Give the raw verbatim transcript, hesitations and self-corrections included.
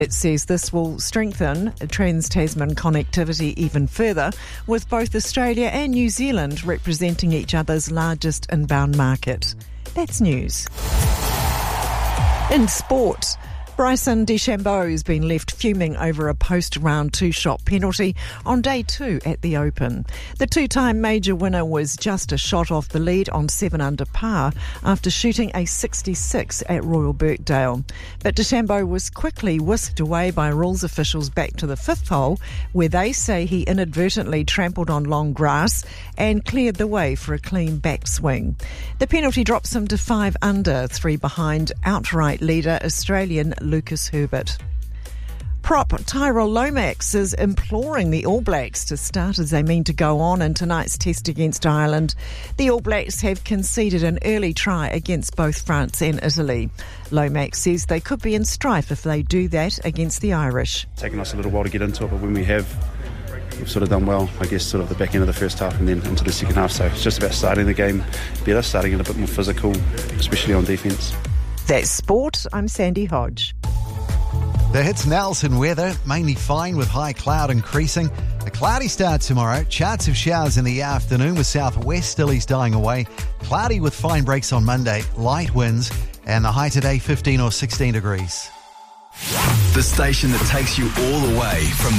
It says this will strengthen trans-Tasman connectivity even further, with both Australia and New Zealand representing each other's largest inbound market. That's news. In sport, Bryson DeChambeau has been left fuming over a post-round two-shot penalty on day two at the Open. The two-time major winner was just a shot off the lead on seven under par after shooting a sixty-six at Royal Birkdale. But DeChambeau was quickly whisked away by rules officials back to the fifth hole, where they say he inadvertently trampled on long grass and cleared the way for a clean backswing. The penalty drops him to five under, three behind outright leader Australian Lucas Herbert. Prop Tyrell Lomax is imploring the All Blacks to start as they mean to go on in tonight's test against Ireland. The All Blacks have conceded an early try against both France and Italy. Lomax says they could be in strife if they do that against the Irish. It's taken us a little while to get into it, but when we have, we've sort of done well, I guess, sort of the back end of the first half and then into the second half. So it's just about starting the game better, starting it a bit more physical, especially on defence. That's sport. I'm Sandy Hodge. The Hits Nelson weather, mainly fine with high cloud increasing. A cloudy start tomorrow, chance of showers in the afternoon with southwesterlies dying away. Cloudy with fine breaks on Monday, light winds, and the high today fifteen or sixteen degrees. The station that takes you all the way from the